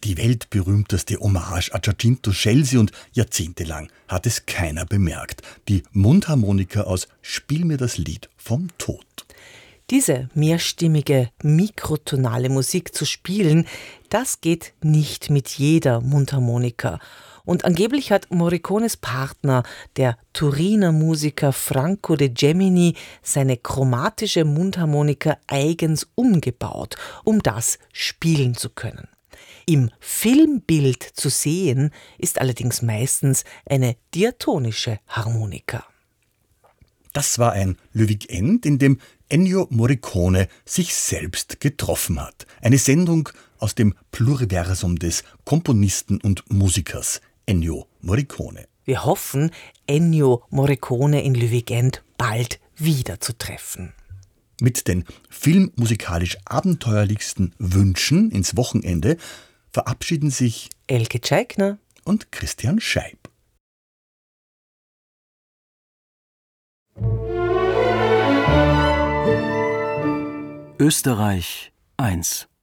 die weltberühmteste Hommage a Giacinto Scelsi und jahrzehntelang hat es keiner bemerkt. Die Mundharmonika aus Spiel mir das Lied vom Tod. Diese mehrstimmige, mikrotonale Musik zu spielen, das geht nicht mit jeder Mundharmonika. Und angeblich hat Morricones Partner, der Turiner Musiker Franco de Gemini, seine chromatische Mundharmonika eigens umgebaut, um das spielen zu können. Im Filmbild zu sehen ist allerdings meistens eine diatonische Harmonika. Das war ein Le Weekend, in dem Ennio Morricone sich selbst getroffen hat. Eine Sendung aus dem Pluriversum des Komponisten und Musikers Ennio Morricone. Wir hoffen, Ennio Morricone in Le Weekend bald wiederzutreffen. Mit den filmmusikalisch abenteuerlichsten Wünschen ins Wochenende verabschieden sich Elke Tscheikner und Christian Scheib. Österreich 1